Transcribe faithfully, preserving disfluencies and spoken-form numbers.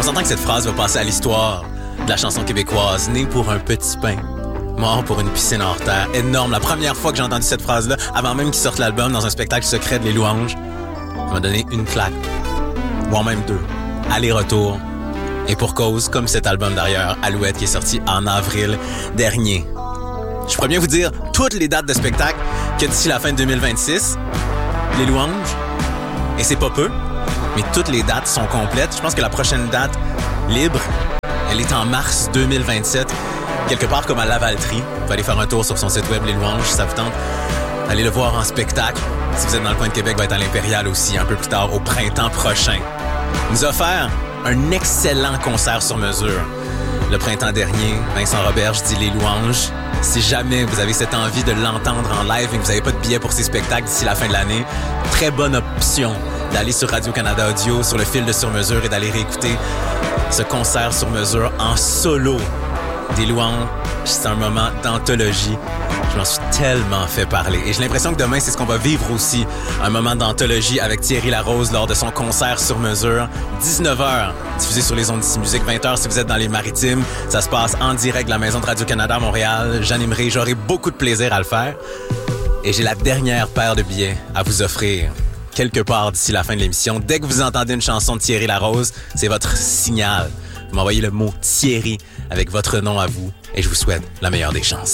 s'entend que cette phrase va passer à l'histoire de la chanson québécoise. Né pour un petit pain, mort pour une piscine hors terre. Énorme. La première fois que j'ai entendu cette phrase-là, avant même qu'il sorte l'album dans un spectacle secret de Les Louanges, ça m'a donné une claque. Voire même deux. Aller-retour. Et pour cause, comme cet album d'ailleurs, Alouette, qui est sorti en avril dernier. Je pourrais bien vous dire toutes les dates de spectacle que d'ici la fin de deux mille vingt-six, Les Louanges, et c'est pas peu, mais toutes les dates sont complètes. Je pense que la prochaine date libre, elle est en mars deux mille vingt-sept, quelque part comme à Lavaltrie. Vous pouvez aller faire un tour sur son site web Les Louanges, si ça vous tente. Allez le voir en spectacle. Si vous êtes dans le coin de Québec, va être à l'Impérial aussi, un peu plus tard, au printemps prochain. Il nous a offert un excellent concert sur mesure. Le printemps dernier, Vincent Roberge dit Les Louanges. Si jamais vous avez cette envie de l'entendre en live et que vous n'avez pas de billets pour ces spectacles d'ici la fin de l'année, très bonne option d'aller sur Radio-Canada Audio, sur le fil de sur mesure et d'aller réécouter ce concert sur mesure en solo des Louanges. C'est un moment d'anthologie. Je m'en suis tellement fait parler. Et j'ai l'impression que demain, c'est ce qu'on va vivre aussi. Un moment d'anthologie avec Thierry Larose lors de son concert sur mesure. dix-neuf heures, diffusé sur les ondes d'ici musique. vingt heures si vous êtes dans les Maritimes. Ça se passe en direct de la Maison de Radio-Canada à Montréal. J'animerai, j'aurai beaucoup de plaisir à le faire. Et j'ai la dernière paire de billets à vous offrir quelque part d'ici la fin de l'émission. Dès que vous entendez une chanson de Thierry Larose, c'est votre signal. Vous m'envoyez le mot Thierry avec votre nom à vous et je vous souhaite la meilleure des chances.